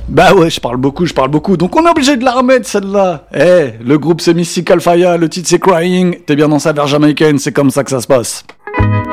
Bah ouais, je parle beaucoup, donc on est obligé de la remettre celle-là. Le groupe c'est Mystical Fire, le titre c'est Crying, t'es bien dans sa verre jamaïcaine, c'est comme ça que ça se passe.